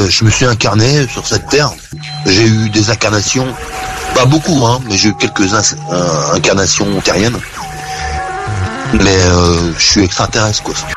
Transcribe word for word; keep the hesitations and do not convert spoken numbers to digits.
euh, je me suis incarné sur cette terre. J'ai eu des incarnations, pas beaucoup, hein, mais j'ai eu quelques ins- euh, incarnations terriennes. Mais euh, je suis extraterrestre, quoi, si tu